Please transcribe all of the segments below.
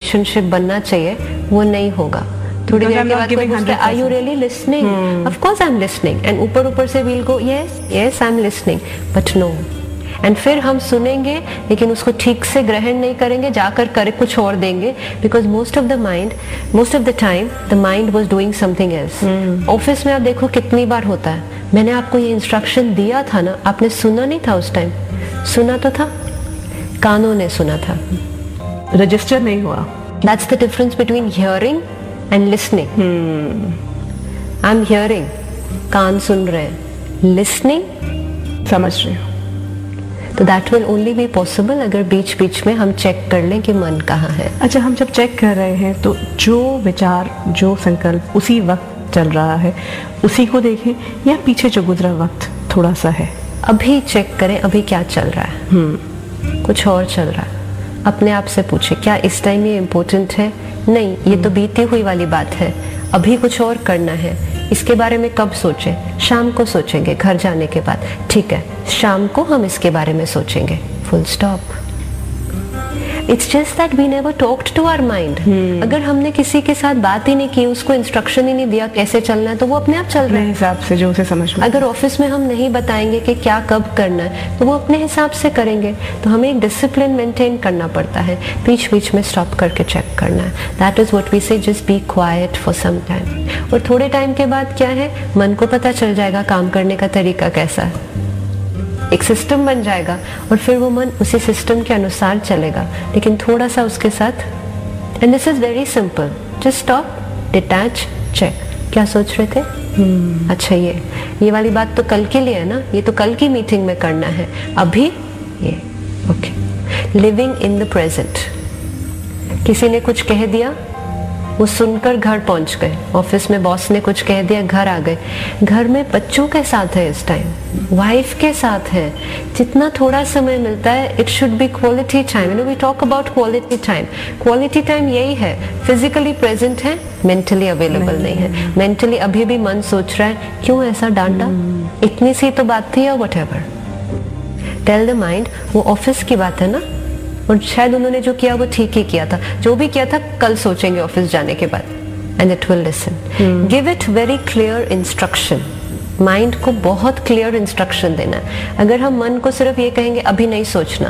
Relationship बनना चाहिए वो नहीं होगा। थोड़ी देर के बाद कोई पूछता है are you really listening, of course I am listening, and ऊपर से we'll go yes yes I am listening but no, and फिर हम सुनेंगे लेकिन उसको ठीक से ग्रहण नहीं करेंगे, जाकर करे कुछ और देंगे, because most of the time the mind was doing something else. Office में आप देखो कितनी बार होता है, मैंने आपको ये इंस्ट्रक्शन दिया था ना, आपने सुना नहीं था उस टाइम, सुना तो था, कानों ने सुना था, रजिस्टर नहीं हुआ। That's the difference between hearing and listening. I am hearing, कान सुन रहे हैं, लिसनिंग समझ रही हूँ। तो that will only be possible अगर बीच बीच में हम चेक कर लें कि मन कहाँ है। अच्छा, हम जब चेक कर रहे हैं तो जो विचार, जो संकल्प उसी वक्त चल रहा है उसी को देखें, या पीछे जो गुजरा वक्त थोड़ा सा है, अभी चेक करें अभी क्या चल रहा है। कुछ और चल रहा है, अपने आप से पूछे क्या इस टाइम ये इम्पोर्टेंट है, नहीं ये तो बीती हुई वाली बात है, अभी कुछ और करना है, इसके बारे में कब सोचें, शाम को सोचेंगे घर जाने के बाद, ठीक है शाम को हम इसके बारे में सोचेंगे, full stop. It's just that we never talked to our mind. अगर हमने किसी के साथ बात ही नहीं की, उसको इंस्ट्रक्शन ही नहीं दिया कैसे चलना है, तो वो अपने आप चल रहा है हिसाब से जो उसे समझ में। अगर ऑफिस में हम नहीं बताएंगे कि क्या कब करना है, तो वो अपने हिसाब से करेंगे। तो हमें एक डिसिप्लिन मेंटेन करना पड़ता है, बीच बीच में स्टॉप करके चेक करना है। दैट इज व्हाट वी से, just be quiet for some time. और थोड़े टाइम के बाद क्या है, मन को पता चल जाएगा काम करने का तरीका कैसा है, एक सिस्टम बन जाएगा और फिर वो मन उसी सिस्टम के अनुसार चलेगा, लेकिन थोड़ा सा उसके साथ। And this is very simple, just stop, detach, check, क्या सोच रहे थे, अच्छा ये वाली बात तो कल के लिए है ना, ये तो कल की मीटिंग में करना है, अभी ये okay. Living in the present. किसी ने कुछ कह दिया, वो सुनकर घर पहुंच गए, ऑफिस में बॉस ने कुछ कह दिया, घर आ गए, घर में बच्चों के साथ है इस टाइम, वाइफ के साथ है, जितना थोड़ा समय मिलता है it should be quality time. You know we talk about quality time. Quality time यही है, फिजिकली प्रेजेंट है, मेंटली अवेलेबल नहीं है। मेंटली अभी भी मन सोच रहा है क्यों ऐसा डांटा, इतनी सी तो बात थी, या व्हाटएवर। टेल द माइंड वो ऑफिस की बात है ना, और शायद उन्होंने जो किया वो ठीक ही किया था, जो भी किया था कल सोचेंगे ऑफिस जाने के बाद, and it will listen. Give it very clear instruction. Mind को बहुत क्लियर इंस्ट्रक्शन देना है। अगर हम मन को सिर्फ ये कहेंगे अभी नहीं सोचना,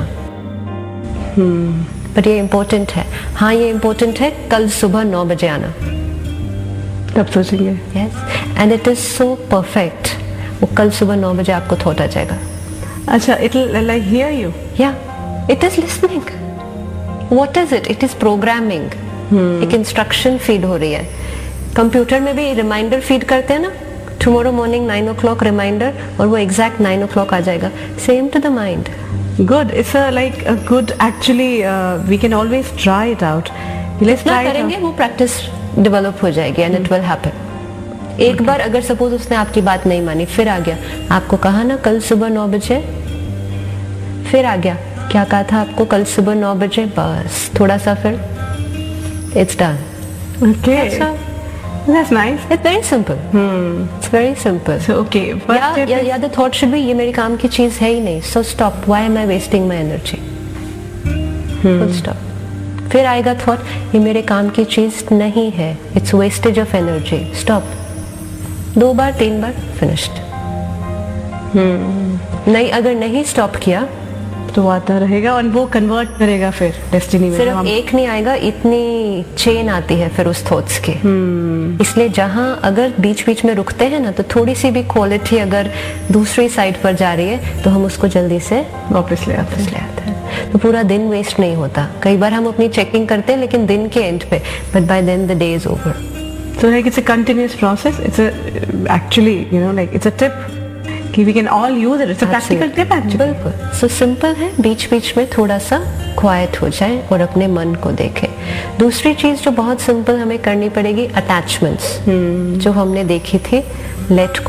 पर ये इंपॉर्टेंट है, हाँ ये इंपॉर्टेंट है, कल सुबह 9 बजे आना, तब सोचेंगे। Yes, and it is so perfect, वो कल सुबह 9 बजे आपको थॉट आ जाएगा। अच्छा, it will like here you, या it is listening. What is it? It is programming. एक इंस्ट्रक्शन फीड हो रही है। कंप्यूटर में भी रिमाइंडर फीड करते हैं ना, टुमारो मॉर्निंग 9 o'clock रिमाइंडर, और वो एग्जैक्ट 9 o'clock आ जाएगा। Same to the mind. Good, it's like a good, actually we can always try it out. Let's try करेंगे, वो प्रैक्टिस डेवलप हो जाएगी एंड इट विल हैपन। एक बार अगर सपोज उसने आपकी बात नहीं मानी, फिर आ गया, आपको कहा ना कल सुबह 9 बजे, फिर आ गया, क्या कहा था आपको कल सुबह 9 बजे, बस थोड़ा सा, फिर it's done. Okay, that's nice. It's very simple. It's very simple. So okay, first या the thought should be ये मेरी काम की चीज है ही नहीं, so stop. Why am I wasting my energy? Full stop. फिर आएगा थॉट, ये मेरे काम की चीज नहीं है, it's wastage of energy. Stop. 2 bar 3 bar, finished. नहीं, अगर नहीं स्टॉप किया तो आता रहेगा और वो कन्वर्ट करेगा फिर डेस्टिनी में। सिर्फ एक नहीं आएगा, इतनी चेन आती है फिर उस थॉट्स की। इसलिए जहां अगर बीच बीच में रुकते हैं ना, तो थोड़ी सी भी क्वालिटी अगर दूसरी साइड पर जा रही है तो हम उसको जल्दी से वापस ले आते हैं। तो पूरा दिन वेस्ट नहीं होता। कई बार हम अपनी चेकिंग करते हैं लेकिन दिन के एंड पे, but by then the day is over. So like it's a continuous process. It's a actually, you know, like it's a tip कि we can all use it. It's a practical tip actually. बिल्कुल, so simple है, बीच बीच में थोड़ा सा quite हो जाए और अपने मन को देखें। दूसरी चीज जो बहुत सिंपल हमें करनी पड़ेगी, अटैचमेंट्स, जो हमने देखी थी, लेट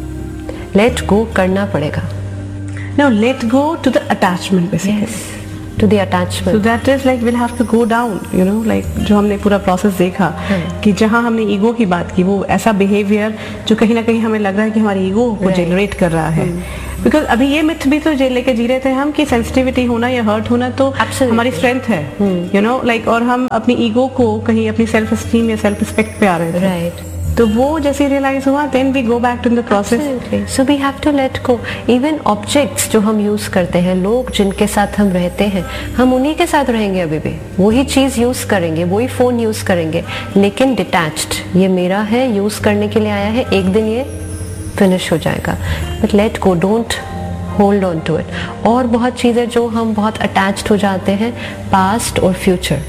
गो करना पड़ेगा। Now let go to the attachment basically. Yes. to the So attachment. that is like we'll have to go down, you know, like जो हमने पूरा प्रोसेस देखा कि जहाँ हमने ईगो की बात की, वो ऐसा बिहेवियर जो कहीं ना कहीं हमें लग रहा है कि हमारी ईगो को Right. जनरेट कर रहा है, बिकॉज अभी ये मिथ भी तो लेके जी रहे थे हम कि सेंसिटिविटी होना या हर्ट होना तो Absolutely. हमारी स्ट्रेंथ है, यू नो, लाइक, और हम अपनी ईगो को कहीं अपनी सेल्फ एस्टीम या सेल्फ रिस्पेक्ट पे आ रहे थे, Right. तो वो जैसे रियलाइज हुआ, then we go back to the process. Absolutely. So we have to let go. Even objects जो हम यूज करते हैं, लोग जिनके साथ हम रहते हैं, हम उन्हीं के साथ रहेंगे अभी भी, वही चीज यूज करेंगे, वही फोन यूज करेंगे, लेकिन डिटैच्ड. ये मेरा है, यूज करने के लिए आया है, एक दिन ये फिनिश हो जाएगा. But let go, don't hold on to it. और बहुत चीजें जो हम बहुत अटैच्ड हो जाते हैं, पास्ट और फ्यूचर,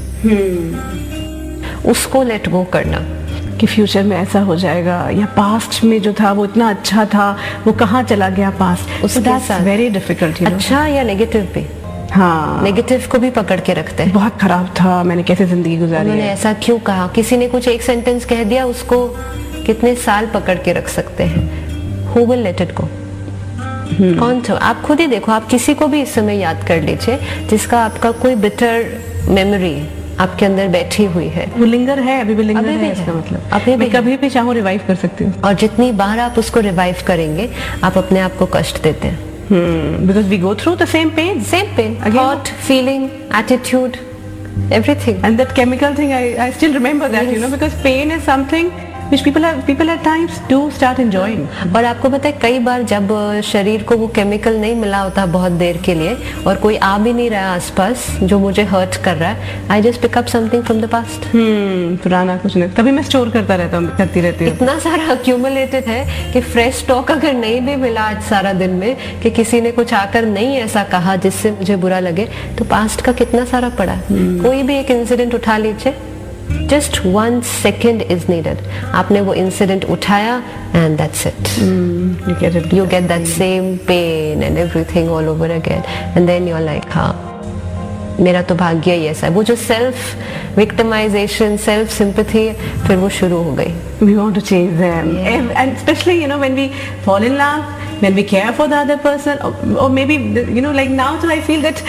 उसको लेट गो करना. कि फ्यूचर में ऐसा हो जाएगा, या पास्ट में जो था वो इतना अच्छा था, वो कहाँ चला गया पास्ट. उसके साथ वेरी डिफिकल्ट, अच्छा या नेगेटिव भी. हाँ, नेगेटिव को भी पकड़ के रखते हैं. बहुत खराब था, मैंने कैसे जिंदगी गुजारी उन्होंने है. ऐसा क्यों कहा, किसी ने कुछ एक सेंटेंस कह दिया, उसको कितने साल पकड़ के रख सकते हैं. Who will let it go? कौन था? आप खुद ही देखो, आप किसी को भी इस समय याद कर लीजिए जिसका आपका कोई बिटर मेमोरी आपके अंदर बैठी हुई है. वो लिंगर है, अभी भी लिंगर अभी भी है, इसका है. मतलब अभी भी मैं है. कभी भी चाहूँ रिवाइव कर सकती हूँ, और जितनी बार आप उसको रिवाइव करेंगे, आप अपने आप को कष्ट देते हैं. Because we go through the same pen. Same pen, Again. Thought, feeling, attitude, everything. And that chemical thing, I still remember that, you know, because pain is something which people at times do start enjoying. और आपको पता है, कई बार जब शरीर को वो chemical नहीं मिला होता बहुत देर के लिए, और कोई आ भी नहीं रहा आसपास जो मुझे हर्ट कर रहा है, I just pick up something from the past. पुराना कुछ नहीं, तभी मैं स्टोर करती रहती हूँ. इतना सारा अक्यूमुलेटेड है कि फ्रेश स्टॉक अगर नहीं भी मिला आज सारा दिन में, कि किसी ने कुछ आकर नहीं ऐसा कहा जिससे मुझे बुरा लगे, तो पास्ट का कितना सारा पड़ा है. कोई भी एक इंसिडेंट उठा लीजिए, जस्ट 1 second इज नीडेड. आपने वो इंसिडेंट उठाया and that's it. You get that same pain and everything all over again, and then you're like, हाँ, मेरा तो भाग्य ही ऐसा है. वो जो सेल्फ विक्टिमाइजेशन, सेल्फ सिंपैथी, फिर वो शुरू हो गई. We want to change them. And especially, you know, when we fall in love, when we care for the other person, or maybe, you know, like now I feel that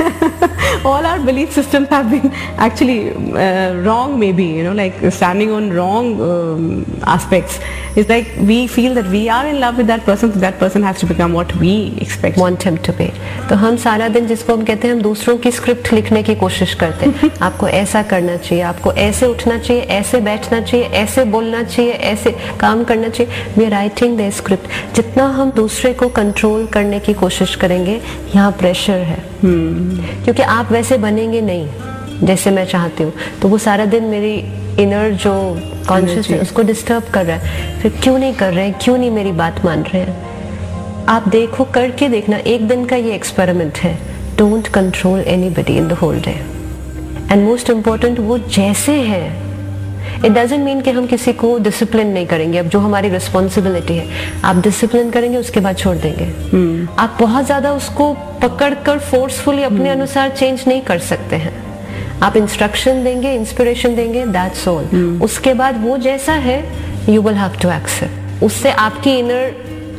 all our belief systems have been actually wrong, maybe, you know, like standing on wrong aspects. It's like we feel that we are in love with that person, so that person has to become what we expect. Want him to be. तो हम सारा दिन, जिसको हम कहते हैं, हम दूसरों की स्क्रिप्ट लिखने की कोशिश करते हैं. आपको ऐसा करना चाहिए, आपको ऐसे उठना चाहिए, ऐसे बैठना चाहिए, ऐसे बोलना चाहिए, ऐसे काम करना चाहिए. We are writing the script. जितना हम दूसरे को कंट्रोल करने की कोशिश करेंगे, यहाँ प्रेशर है. क्योंकि आप वैसे बनेंगे नहीं जैसे मैं चाहती हूँ, तो वो सारा दिन मेरी इनर जो कॉन्शियस है उसको डिस्टर्ब कर रहा है. फिर क्यों नहीं कर रहे हैं, क्यों नहीं मेरी बात मान रहे हैं. आप देखो, करके देखना, एक दिन का ये एक्सपेरिमेंट है. Don't control anybody in the whole day. And most important, वो जैसे हैं. इट डजंट मीन कि हम किसी को डिसिप्लिन नहीं करेंगे. अब जो हमारी रिस्पॉन्सिबिलिटी है, आप डिसिप्लिन करेंगे, उसके बाद छोड़ देंगे. आप बहुत ज्यादा उसको पकड़कर फोर्सफुली अपने अनुसार चेंज नहीं कर सकते हैं. आप इंस्ट्रक्शन देंगे, इंस्पिरेशन देंगे, दैट्स ऑल. उसके बाद वो जैसा है, you will have to accept. उससे आपकी इनर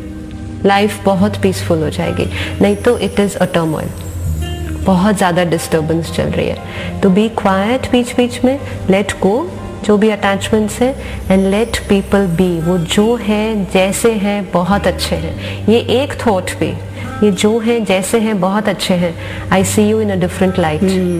लाइफ बहुत पीसफुल हो जाएगी. नहीं तो इट इज अ टर्मोइल, बहुत ज्यादा डिस्टर्बेंस चल रही है. तो बी क्वाइट बीच बीच में, लेट गो जो भी अटैचमेंट्स है, एंड लेट पीपल बी. वो जो है, जैसे हैं, बहुत अच्छे हैं. ये एक थॉट भी, ये जो है, जैसे हैं, बहुत अच्छे हैं, आई सी you in a different light.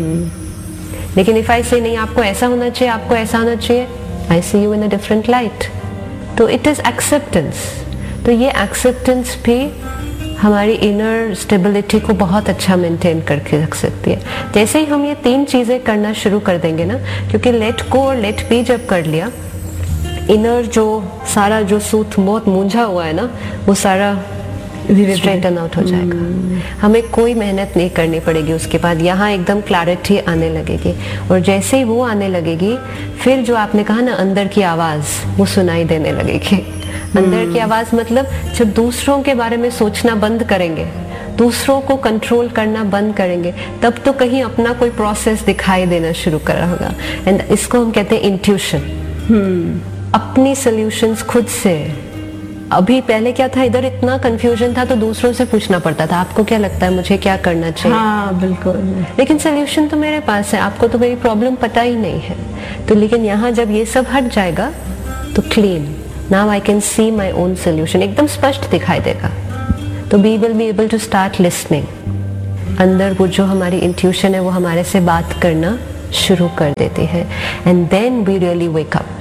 लेकिन इफ आई से नहीं, आपको ऐसा होना चाहिए, आपको ऐसा होना चाहिए, आई सी you in a different light. तो इट इज एक्सेप्टेंस. तो ये एक्सेप्टेंस भी हमारी इनर स्टेबिलिटी को बहुत अच्छा मेंटेन करके रख सकती है. जैसे ही हम ये 3 चीजें करना शुरू कर देंगे ना, क्योंकि लेट गो और लेट बी जब कर लिया, इनर जो सारा जो सूत बहुत मूंझा हुआ है ना, वो सारा स्ट्रेटन आउट हो जाएगा. हमें कोई मेहनत नहीं करनी पड़ेगी. उसके बाद यहाँ एकदम क्लैरिटी आने लगेगी. और जैसे ही वो आने लगेगी, फिर जो आपने कहा ना, अंदर की आवाज, वो सुनाई देने लगेगी. अंदर की आवाज मतलब जब दूसरों के बारे में सोचना बंद करेंगे, दूसरों को कंट्रोल करना बंद करेंगे, तब तो कहीं अपना कोई प्रोसेस दिखाई देना शुरू कर रहा होगा. एंड इसको हम कहते हैं इंट्यूशन. अपनी सॉल्यूशंस खुद से अभी पहले क्या था, इधर इतना कंफ्यूजन था तो दूसरों से पूछना पड़ता था, आपको क्या लगता है मुझे क्या करना चाहिए। हाँ बिल्कुल। लेकिन सोल्यूशन तो मेरे पास है, आपको तो मेरी प्रॉब्लम पता ही नहीं है। तो लेकिन यहाँ जब ये सब हट जाएगा तो clean, now I can see my own solution, एकदम स्पष्ट दिखाई देगा। तो we will be able to start listening. अंदर वो जो हमारी इंट्यूशन है वो हमारे से बात करना शुरू कर देती है। And then we really wake up,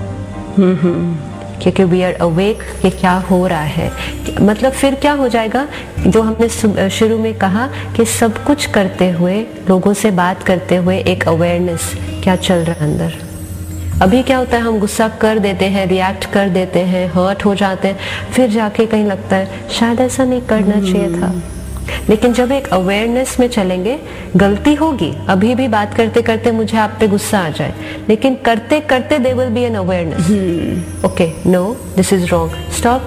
क्योंकि वी आर अवेक कि क्या हो रहा है। मतलब फिर क्या हो जाएगा, जो हमने शुरू में कहा कि सब कुछ करते हुए, लोगों से बात करते हुए एक अवेयरनेस क्या चल रहा है अंदर। अभी क्या होता है, हम गुस्सा कर देते हैं, रिएक्ट कर देते हैं, हर्ट हो जाते हैं, फिर जाके कहीं लगता है शायद ऐसा नहीं करना चाहिए था। लेकिन जब एक अवेयरनेस में चलेंगे, गलती होगी, अभी भी बात करते करते मुझे आप पे गुस्सा आ जाए, लेकिन करते करते there will be an awareness, okay no this is wrong, stop,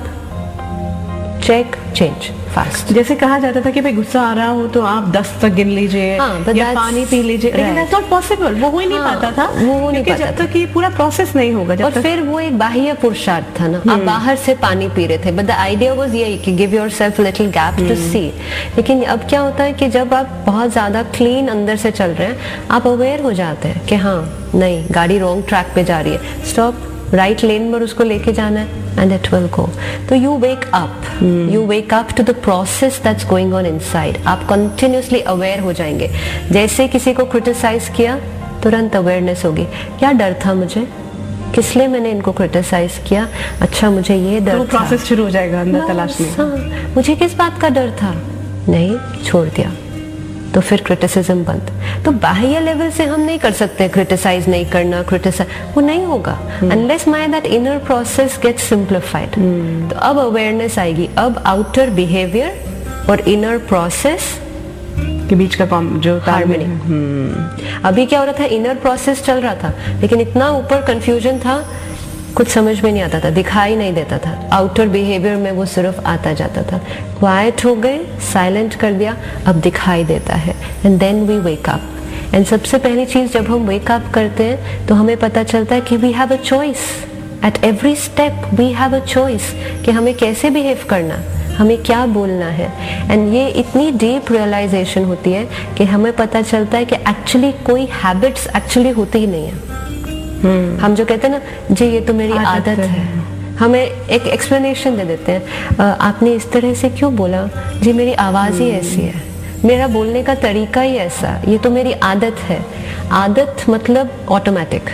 check, change fast. जैसे कहा जाता था कि भाई गुस्सा आ रहा हो तो आप 10 तक गिन लीजिए, या पानी पी लीजिए, लेकिन दैट्स नॉट पॉसिबल, वो हो ही नहीं पाता था, वो नहीं पाता जब तक ये पूरा प्रोसेस नहीं होगा। और फिर वो एक बाह्य पुरुषार्थ था ना, आप बाहर से पानी पी रहे थे, बट द आइडिया वाज यही कि give yourself little gap to सी। लेकिन अब क्या होता है कि जब आप बहुत ज्यादा क्लीन अंदर से चल रहे हैं, आप अवेयर हो जाते हैं कि हाँ नहीं, गाड़ी रॉन्ग ट्रैक पे जा रही है, स्टॉप, राइट लेन पर उसको लेके जाना है, and it will go. तो you wake up to the process that's going on inside. आप continuously aware हो जाएंगे। जैसे किसी को criticize किया, तुरंत awareness होगी, क्या डर था मुझे, किस लिए मैंने इनको criticize किया, अच्छा मुझे ये डर तो था। प्रोसेस शुरू हो जाएगा अंदर तलाशने। मुझे किस बात का डर था, नहीं, छोड़ दिया, तो फिर क्रिटिसिज्म बंद। तो बाह्य लेवल से हम नहीं कर सकते क्रिटिसाइज नहीं करना, वो नहीं होगा unless my that inner process gets simplified. तो अब अवेयरनेस आएगी, अब आउटर बिहेवियर और इनर प्रोसेस के बीच का जो हार्मनी। अभी क्या हो रहा था, इनर प्रोसेस चल रहा था, लेकिन इतना ऊपर कंफ्यूजन था, कुछ समझ में नहीं आता था, दिखाई नहीं देता था, आउटर बिहेवियर में वो सिर्फ आता जाता था। क्वाइट हो गए, साइलेंट कर दिया, अब दिखाई देता है, and then we wake up. And सबसे पहली चीज जब हम वेक अप करते हैं तो हमें पता चलता है कि we have a choice, at every step we have a choice कि हमें कैसे बिहेव करना, हमें क्या बोलना है। एंड ये इतनी डीप रियलाइजेशन होती है कि हमें पता चलता है कि एक्चुअली कोई हैबिट्स एक्चुअली होती ही नहीं है। हम जो कहते हैं ना जी ये तो मेरी आदत है, हमें एक एक्सप्लेनेशन दे देते हैं, आपने इस तरह से क्यों बोला, जी मेरी आवाज़ ही ऐसी है, मेरा बोलने का तरीका ही ऐसा, ये तो मेरी आदत है। आदत मतलब ऑटोमेटिक,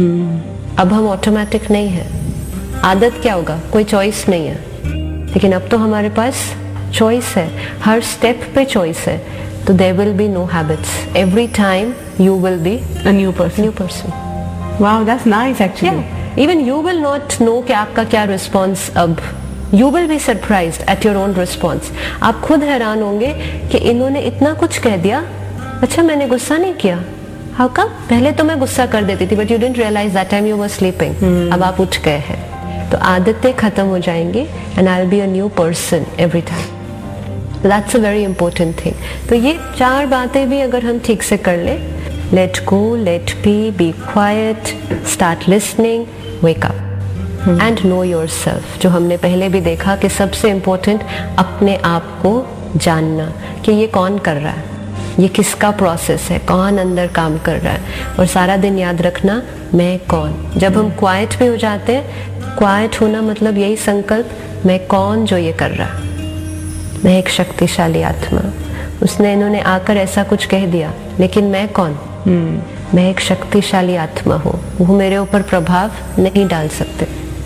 अब हम ऑटोमेटिक नहीं है। आदत क्या होगा, कोई चॉइस नहीं है, लेकिन अब तो हमारे पास चॉइस है, हर स्टेप पे चॉइस है। तो there will be no habits, every time you will be a new person. Wow, that's nice actually. Yeah. Even you will not know कि आपका क्या response अब, you will be surprised at your own response. आप खुद हैरान होंगे कि इन्होंने इतना कुछ कह दिया, अच्छा मैंने गुस्सा नहीं किया, how come? पहले तो मैं गुस्सा कर देती थी, but you didn't realize that time you were sleeping. अब आप उठ गए हैं, तो आदतें खत्म हो जाएंगी and I'll be a new person every time. That's a very important thing. तो ये 4 बातें भी अगर हम ठीक से कर लें, let go, let be quiet, start listening, wake up and know yourself। जो हमने पहले भी देखा कि सबसे important अपने आप को जानना कि ये कौन कर रहा है, ये किसका प्रोसेस है, कौन अंदर काम कर रहा है, और सारा दिन याद रखना मैं कौन। जब हम क्वाइट पे हो जाते हैं, क्वाइट होना मतलब यही संकल्प, मैं कौन जो ये कर रहा है, मैं एक शक्तिशाली आत्मा, उसने इन्होंने आकर ऐसा कुछ कह दिया, लेकिन मैं कौन, मैं एक शक्तिशाली आत्मा हूँ, वो मेरे ऊपर प्रभाव नहीं डाल सकते।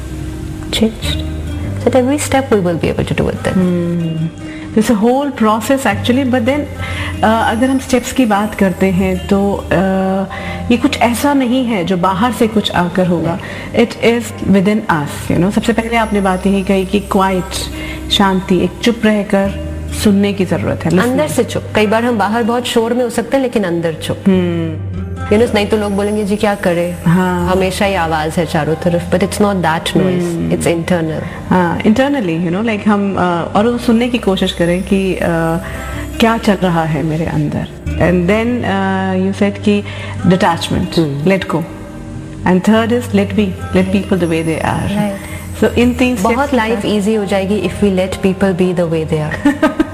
So at every step we will be able to do it then. There's a whole process actually, but then अगर हम steps की बात करते हैं तो ये कुछ ऐसा नहीं है जो बाहर से कुछ आकर होगा, it is within us, you know। सबसे पहले आपने बात यही कही कि quiet, शांति, एक चुप रहकर सुनने की जरूरत है, अंदर से चुप। कई बार हम बाहर बहुत शोर में हो सकते हैं लेकिन अंदर चुप। नहीं तो लोग बोलेंगे जी क्या करे, हमेशा ही आवाज है चारों तरफ, but it's not that noise, it's internal. Internally you know like हम और वो सुनने की कोशिश करें कि क्या चल रहा है मेरे अंदर, एंड देन यू सेड कि detachment, let go, and third is late B, let people the way they are. So in 3 steps बहुत लाइफ इजी हो जाएगी if we let people be the way they are.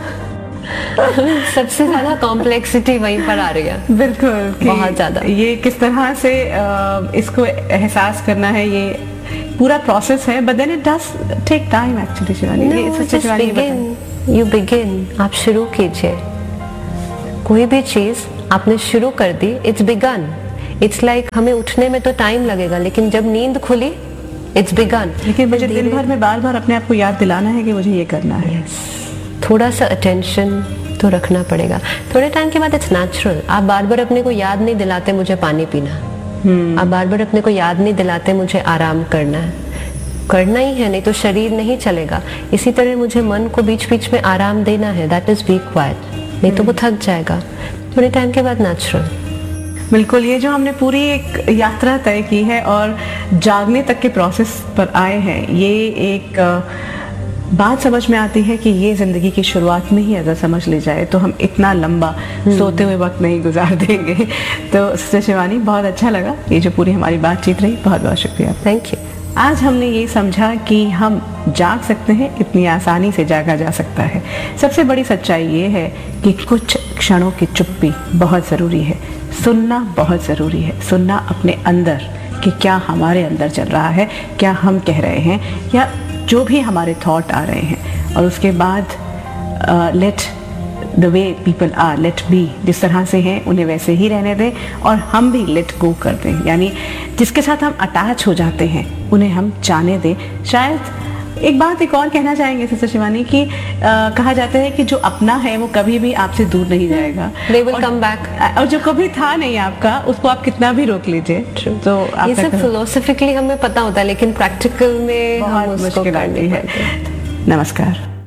सबसे ज्यादा complexity वहीं पर आ रही है। बिल्कुल, बहुत ज्यादा। ये किस तरह से इसको एहसास करना है, ये पूरा प्रोसेस है, but then it does take time actually Shivani. You begin, आप शुरू कीजिए। कोई भी चीज आपने शुरू कर दी, इट्स बिगन। इट्स लाइक हमें उठने में तो टाइम लगेगा, लेकिन जब नींद खुली इट्स बिगन। लेकिन मुझे दिन भर में बार बार अपने आप को याद दिलाना है कि मुझे ये करना है। थोड़ा सा अटेंशन तो रखना पड़ेगा। थोड़े टाइम के बाद इट्स नेचुरल। आप बार बार अपने को याद नहीं दिलाते मुझे पानी पीना, आप बार बार अपने को याद नहीं दिलाते मुझे आराम करना है। करना ही है, नहीं तो शरीर नहीं चलेगा। इसी तरह मुझे मन को बीच बीच में आराम देना है, दैट इज बी क्वाइट, नहीं तो वो थक जाएगा। थोड़े टाइम के बाद नेचुरल। बिल्कुल, ये जो हमने पूरी एक यात्रा तय की है और जागने तक के प्रोसेस पर आए हैं, ये एक बात समझ में आती है कि ये जिंदगी की शुरुआत में ही अगर समझ ली जाए तो हम इतना लंबा सोते हुए वक्त नहीं गुजार देंगे। तो सिस्टर शिवानी, बहुत अच्छा लगा ये जो पूरी हमारी बातचीत रही, बहुत बहुत शुक्रिया। Thank you. आज हमने ये समझा कि हम जाग सकते हैं, इतनी आसानी से जागा जा सकता है। सबसे बड़ी सच्चाई ये है कि कुछ क्षणों की चुप्पी बहुत ज़रूरी है, सुनना बहुत ज़रूरी है। सुनना अपने अंदर कि क्या हमारे अंदर चल रहा है, क्या हम कह रहे हैं, या जो भी हमारे थॉट आ रहे हैं, और उसके बाद let the way people are, late B, जिस तरह से हैं उन्हें वैसे ही रहने दें, और हम भी लेट गो कर दें, यानी जिसके साथ हम अटैच हो जाते हैं उन्हें हम जाने दें। शायद एक और कहना चाहेंगे सिस्टर शिवानी कि कहा जाता है कि जो अपना है वो कभी भी आपसे दूर नहीं जाएगा, they will come back। और जो कभी था नहीं आपका, उसको आप कितना भी रोक लीजिए। तो ये सब फिलोसॉफिकली हमें पता होता है, लेकिन प्रैक्टिकल में हम उसको मुश्किल आती है। नमस्कार।